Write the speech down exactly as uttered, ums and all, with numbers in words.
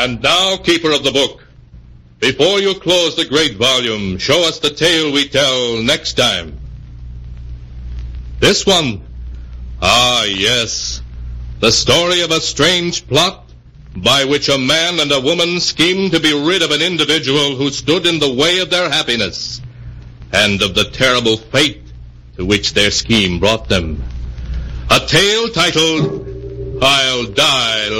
And now, keeper of the book, before you close the great volume, show us the tale we tell next time. This one? Ah, yes. The story of a strange plot by which a man and a woman schemed to be rid of an individual who stood in the way of their happiness, and of the terrible fate to which their scheme brought them. A tale titled, I'll Die